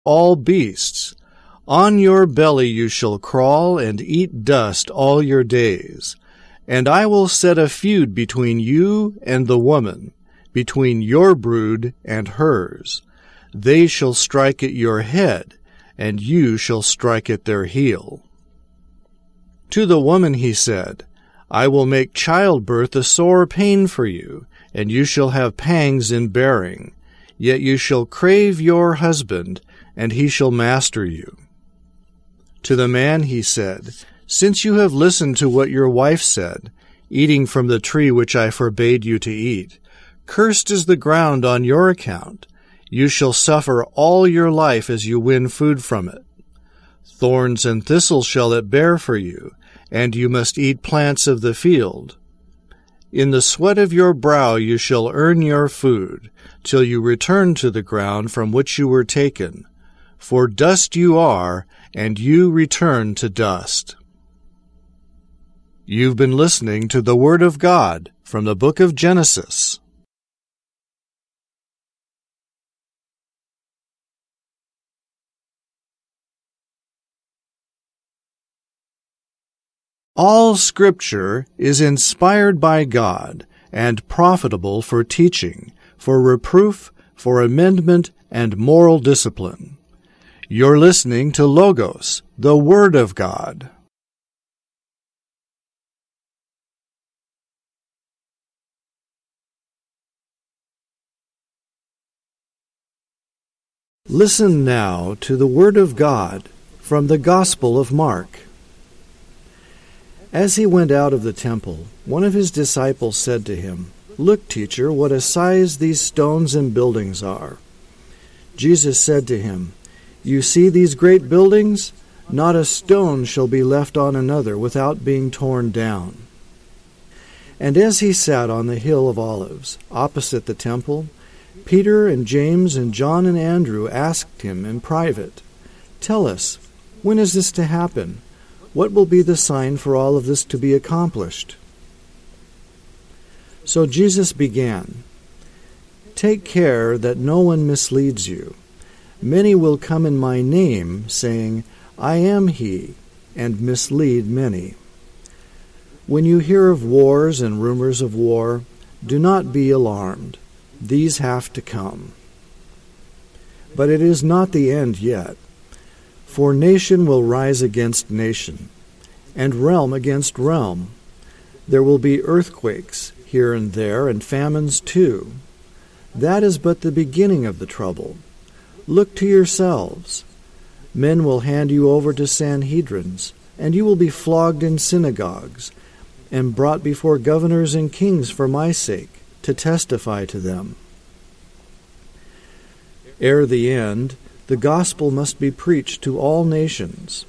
all beasts. On your belly you shall crawl and eat dust all your days. And I will set a feud between you and the woman, between your brood and hers. They shall strike at your head, and you shall strike at their heel. To the woman he said, I will make childbirth a sore pain for you, and you shall have pangs in bearing. Yet you shall crave your husband, and he shall master you. To the man he said, Since you have listened to what your wife said, eating from the tree which I forbade you to eat, cursed is the ground on your account. You shall suffer all your life as you win food from it. Thorns and thistles shall it bear for you, and you must eat plants of the field. In the sweat of your brow you shall earn your food, till you return to the ground from which you were taken. For dust you are, and you return to dust. You've been listening to the Word of God from the book of Genesis. All Scripture is inspired by God and profitable for teaching, for reproof, for amendment, and moral discipline. You're listening to Logos, the Word of God. Listen now to the Word of God from the Gospel of Mark. As he went out of the temple, one of his disciples said to him, Look, teacher, what a size these stones and buildings are. Jesus said to him, You see these great buildings? Not a stone shall be left on another without being torn down. And as he sat on the hill of Olives, opposite the temple, Peter and James and John and Andrew asked him in private, Tell us, when is this to happen? What will be the sign for all of this to be accomplished? So Jesus began, Take care that no one misleads you. Many will come in my name, saying, I am he, and mislead many. When you hear of wars and rumors of war, do not be alarmed. These have to come. But it is not the end yet. For nation will rise against nation, and realm against realm. There will be earthquakes here and there, and famines too. That is but the beginning of the trouble. Look to yourselves. Men will hand you over to Sanhedrins, and you will be flogged in synagogues, and brought before governors and kings for my sake, to testify to them. Ere the end, the gospel must be preached to all nations.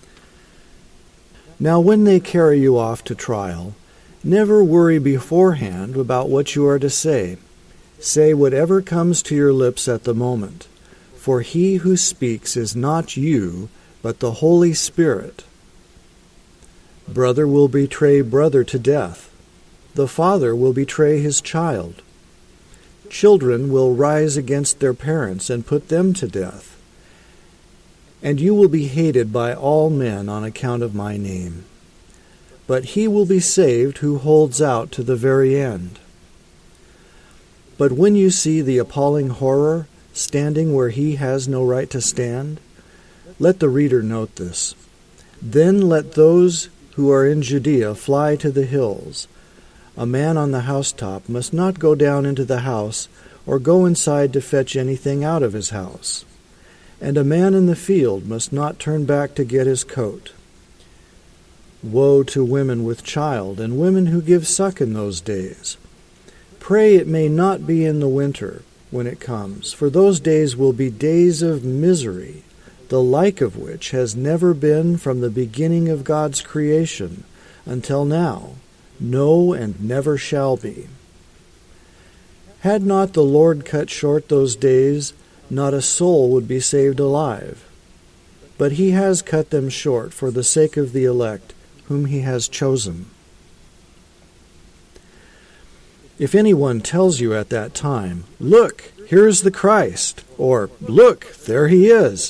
Now when they carry you off to trial, never worry beforehand about what you are to say. Say whatever comes to your lips at the moment, for he who speaks is not you, but the Holy Spirit. Brother will betray brother to death. The father will betray his child. Children will rise against their parents and put them to death. And you will be hated by all men on account of my name. But he will be saved who holds out to the very end. But when you see the appalling horror standing where he has no right to stand, let the reader note this. Then let those who are in Judea fly to the hills. A man on the housetop must not go down into the house or go inside to fetch anything out of his house. And a man in the field must not turn back to get his coat. Woe to women with child and women who give suck in those days. Pray it may not be in the winter when it comes, for those days will be days of misery, the like of which has never been from the beginning of God's creation until now, no, and never shall be. Had not the Lord cut short those days, not a soul would be saved alive. But he has cut them short for the sake of the elect, whom he has chosen. If anyone tells you at that time, Look, "Here is the Christ," or "Look, there he is."